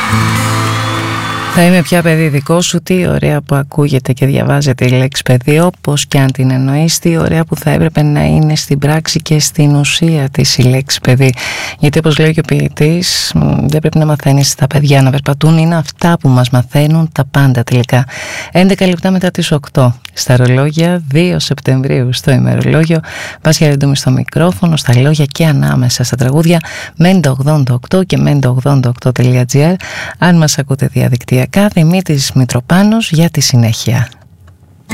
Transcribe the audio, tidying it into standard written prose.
Θα είμαι πια παιδί δικό σου, τι ωραία που ακούγεται και διαβάζεται η λέξη παιδί, όπως και αν την εννοείς, τι ωραία που θα έπρεπε να είναι στην πράξη και στην ουσία της η λέξη παιδί. Γιατί όπως λέει και ο ποιητής, δεν πρέπει να μαθαίνεις τα παιδιά να περπατούν, είναι αυτά που μας μαθαίνουν τα πάντα τελικά. 11 λεπτά μετά τις 8 στα ρολόγια, 2 Σεπτεμβρίου στο ημερολόγιο, Βάσια Ρεντούμη στο μικρόφωνο, στα λόγια και ανάμεσα στα τραγούδια, Mendo88 και Mendo88.gr. Αν μας ακούτε διαδικτυακά, Δημήτρης Μητροπάνος για τη συνέχεια.